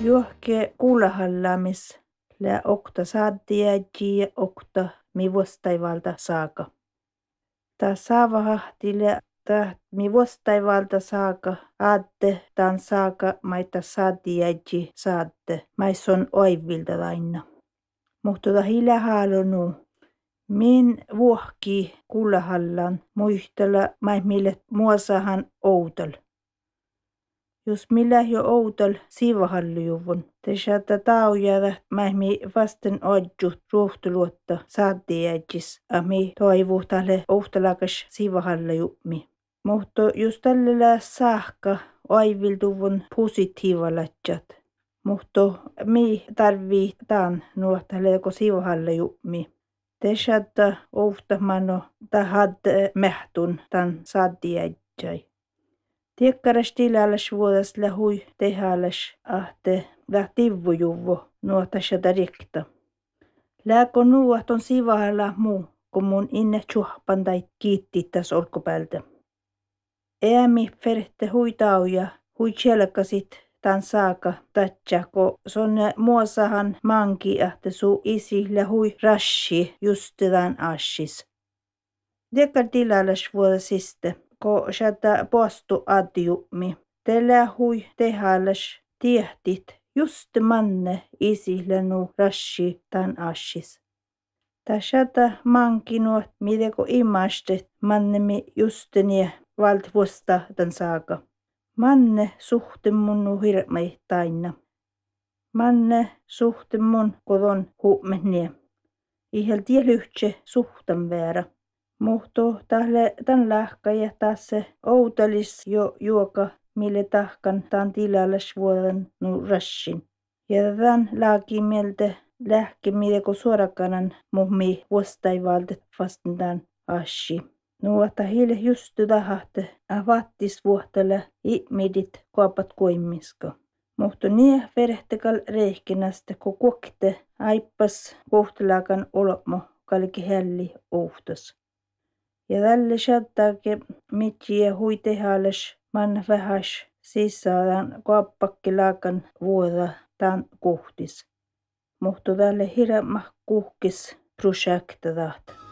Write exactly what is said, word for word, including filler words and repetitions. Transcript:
Johke kuulahallamis lä okta saattiäji ja okta mi vostaivalta saaka. Ta saavahti lä ta mi vostaivalta saaka aatte tan saaka maita saattiäji saatte maison oivilta lainna. Mutta ta hilä haalonu. Min vuohki kuulahallan muistella mai mille muosahan outal. Jos millä jo outal siivahallujuvun, te saattaa taujada mähmi vasten odjut ruohtuluotta saattiäjis, ami toivu tälle ohtalakas siivahallujummi. Mutta jos tällä saakka oiviltuvun positiivalatsat, mutta mi tarvii taan nuo tälle ko siivahallujummi. Te saattaa ohtamano tahad mehtun tan saattiäjai. Tiekkaras tilalas vuodas lähui tehalas ahte lähtivvujuvo nuota shadarikta. Lääko nuohton sivahalla muu, kun mun inne tjuhpantai kiitti tässä olkopäältä. Äämi ferhte huitauja, hui tjelkasit tan saaka tatja, ko sonne muosahan manki ahte suu isi lähui rashi just tämän ashis. Tiekkar tilalas vuodasiste. Ko shata postu adjummi. Tällä hui tehalas tiehtit just manne isille nu rashi tan ashis. Ta shata mankinuot mideko imastet mannemi justenie valtvuosta tan saaka. Manne suhte mun nu hirmei taina. Manne suhte mun kodon huumenie. Ihel tielyhtse suhtan väärä. Muhto tälle tän lähkä ja taas se outalis jo juoka, mille tahkan tämän tilallas vuoden nu rassin. Ja tän lääki mieltä lähke mideko suorakanan muhmi vuostaivalta vasten tän ashi. Nuota hille just tahahte avattis vuohtele ihmidit kuopat koimiska. Muhto nie verehtekal reihkinästä ko kuokte aippas kohtelakan olmo kalki helli ohtas. Ja tälle shattake mitjiä hui tehalas man vähäs sisään kuoppakkelaakan vuoda tämän kohtis. Mutta tälle hirma kuhkis projekta tahta.